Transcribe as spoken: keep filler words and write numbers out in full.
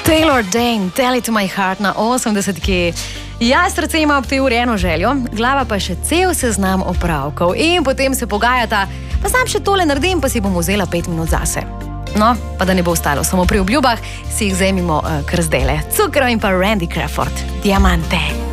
Taylor Dayne, Tell It To My Heart na osemdesetki. Ja, srce ima ob tej uri eno željo, glava pa še cel seznam opravkov. In potem se pogajata, pa sam še tole naredim, pa si bom vzela pet minut zase. No, pa da ne bo ostalo samo pri obljubah, si jih vzemimo uh, kar zdajle. Cukro in pa Randy Crawford, Diamante.